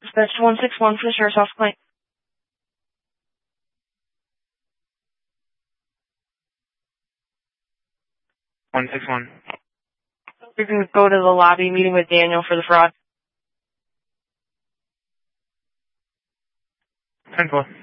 That's 161 for the sheriff's office complaint. 161. You can go to the lobby meeting with Daniel for the fraud. 10-4.